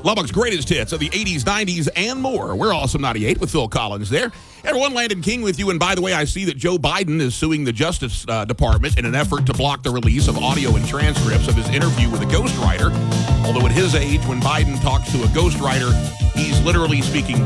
Lubbock's greatest hits of the 80s, 90s, and more. We're Awesome 98 with Phil Collins there. Everyone, Landon King with you. And by the way, I see that Joe Biden is suing the Justice Department in an effort to block the release of audio and transcripts of his interview with a ghostwriter. Although at his age, when Biden talks to a ghostwriter, he's literally speaking